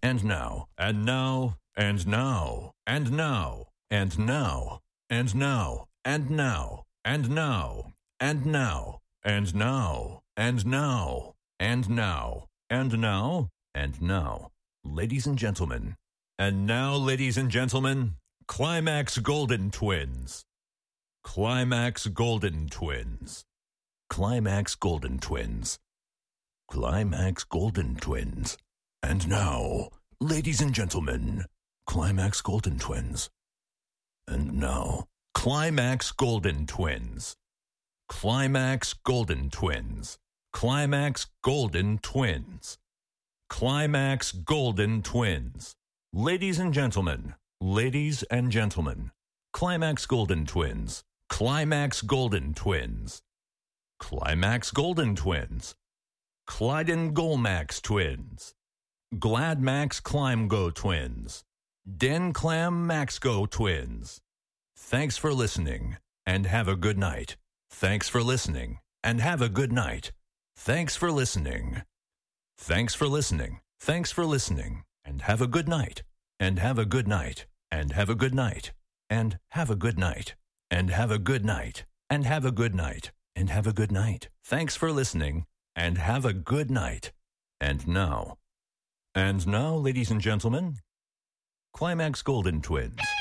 and now, and now, and now, and now, and now, and now, and now, and now, and now, and now, and now, and now, and now, and now, ladies and gentlemen, and now, ladies and gentlemen, Climax Golden Twins. Climax Golden Twins. Climax Golden Twins. Climax Golden Twins. And now, ladies and gentlemen, Climax Golden Twins. And now, Climax Golden Twins. Climax Golden Twins. Climax Golden Twins. Climax Golden Twins. Ladies and gentlemen, ladies and gentlemen, Climax Golden Twins. Climax Golden Twins. Climax Golden Twins. Clyden Golmax Twins. Gladmax Climgo Twins. Den Clam Maxgo Twins. Thanks for listening, and have a good night. Thanks for listening, and have a good night. Thanks for listening. Thanks for listening. Thanks for listening, and have a good night. And have a good night. And have a good night. And have a good night. And have a good night. And have a good night. And have a good night. Thanks for listening, and have a good night. And now, ladies and gentlemen, Climax Golden Twins.